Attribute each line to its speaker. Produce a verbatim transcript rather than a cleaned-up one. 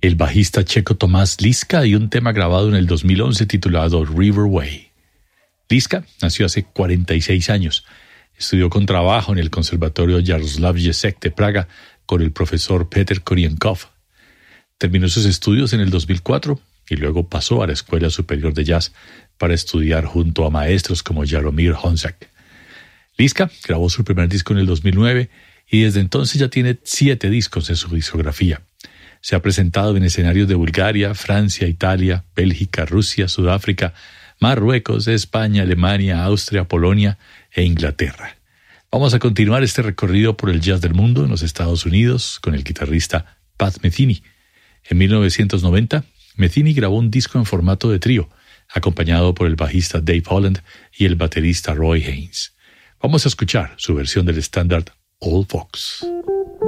Speaker 1: el bajista checo Tomás Liska y un tema grabado en el dos mil once titulado Riverway. Liska nació hace cuarenta y seis años. Estudió contrabajo en el Conservatorio Jaroslav Ježek de Praga con el profesor Peter Korienkov. Terminó sus estudios en el dos mil cuatro y luego pasó a la Escuela Superior de Jazz para estudiar junto a maestros como Jaromír Honzák. Liska grabó su primer disco en el dos mil nueve y desde entonces ya tiene siete discos en su discografía. Se ha presentado en escenarios de Bulgaria, Francia, Italia, Bélgica, Rusia, Sudáfrica, Marruecos, España, Alemania, Austria, Polonia e Inglaterra. Vamos a continuar este recorrido por el jazz del mundo en los Estados Unidos con el guitarrista Pat Metheny. En mil novecientos noventa, Metheny grabó un disco en formato de trío, acompañado por el bajista Dave Holland y el baterista Roy Haynes. Vamos a escuchar su versión del estándar Old Fox.